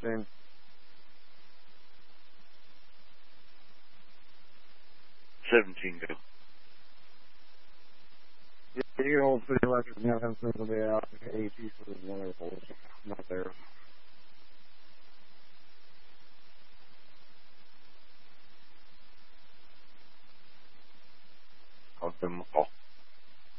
soon. Go. Yeah, you can hold City Electric now. Hempson's will be out. AT for one of the poles. Not there. I'll give them a call.